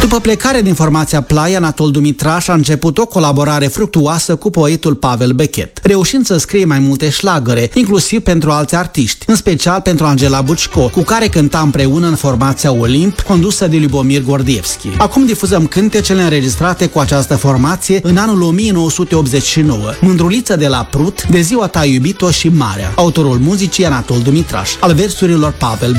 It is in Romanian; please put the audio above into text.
După plecarea din formația Playa, Anatol Dumitraș a început o colaborare fructuoasă cu poetul Pavel Bechet, reușind să scrie mai multe șlagăre, inclusiv pentru alți artiști, în special pentru Angela Bucco, cu care cânta împreună în formația Olimp, condusă de Lubomir Gordievski. Acum difuzăm cântecele înregistrate cu această formație în anul 1989, Mândruliță de la Prut, De ziua ta iubito și Marea. Autorul muzicii Anatol Dumitraș, al versurilor Pavel Bechet.